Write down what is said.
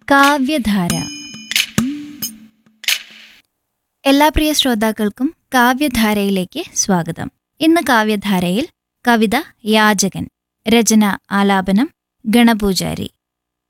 കാവ്യധാര. എല്ലാ പ്രിയ ശ്രോതാക്കൾക്കും കാവ്യധാരയിലേക്ക് സ്വാഗതം. ഇന്ന് കാവ്യധാരയിൽ കവിത യാചകൻ, രചന ആലാപനം ഗണപൂജാരി.